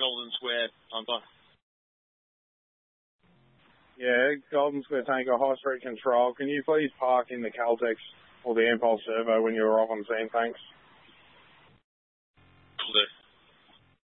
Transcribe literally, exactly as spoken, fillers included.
Golden Square Tanker. Yeah, Golden Square Tanker, high street control. Can you please park in the Caltex or the Impulse Servo when you arrive on scene? Thanks. Will do.